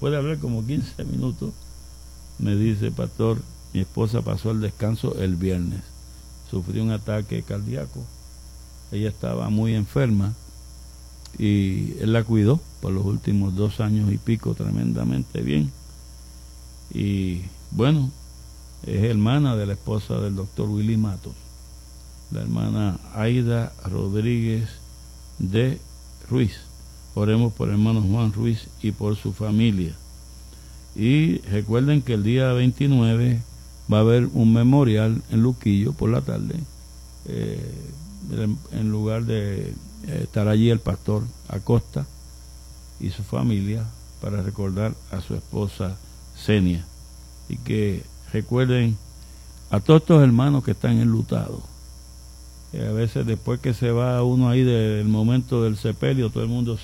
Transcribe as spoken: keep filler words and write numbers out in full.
después de hablar como quince minutos, me dice: pastor, mi esposa pasó el descanso el viernes, sufrió un ataque cardíaco, ella estaba muy enferma y él la cuidó por los últimos dos años y pico tremendamente bien. Y bueno, es hermana de la esposa del doctor Willy Matos, la hermana Aida Rodríguez de Ruiz. Oremos por el hermano Juan Ruiz y por su familia. Y recuerden que el día veintinueve va a haber un memorial en Luquillo por la tarde, eh, en lugar de eh, estar allí el pastor Acosta y su familia para recordar a su esposa Senia. Y que recuerden a todos estos hermanos que están enlutados. Eh, a veces después que se va uno ahí del momento del sepelio, todo el mundo